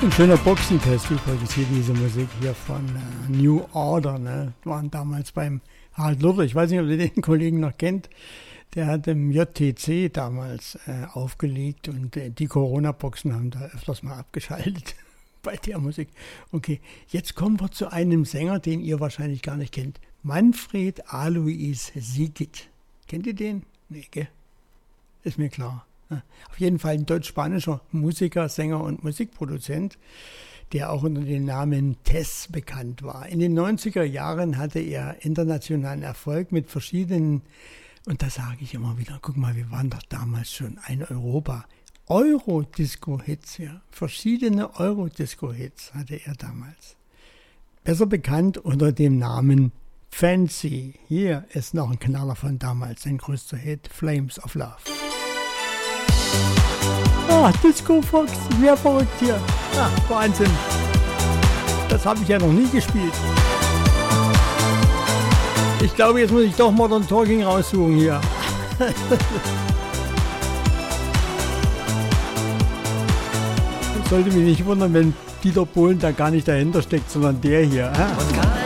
Ein schöner Boxentest übrigens hier, diese Musik hier von New Order, ne? Waren damals beim Harald Luther, ich weiß nicht, ob ihr den Kollegen noch kennt, der hat im JTC damals aufgelegt und die Corona-Boxen haben da öfters mal abgeschaltet bei der Musik. Okay, jetzt kommen wir zu einem Sänger, den ihr wahrscheinlich gar nicht kennt. Manfred Alois Sigget. Kennt ihr den? Nee, gell? Ist mir klar. Auf jeden Fall ein deutsch-spanischer Musiker, Sänger und Musikproduzent, der auch unter dem Namen Tess bekannt war. In den 90er Jahren hatte er internationalen Erfolg mit verschiedenen, und das sage ich immer wieder, guck mal, wir waren doch damals schon ein Europa. Eurodisco-Hits, ja. Verschiedene Eurodisco-Hits hatte er damals. Besser bekannt unter dem Namen Fancy. Hier ist noch ein Knaller von damals, sein größter Hit, Flames of Love. Ah, Disco Fox, mehr verrückt hier. Ah, Wahnsinn. Das habe ich ja noch nie gespielt. Ich glaube, jetzt muss ich doch Modern Talking raussuchen hier. Sollte mich nicht wundern, wenn Dieter Bohlen da gar nicht dahinter steckt, sondern der hier.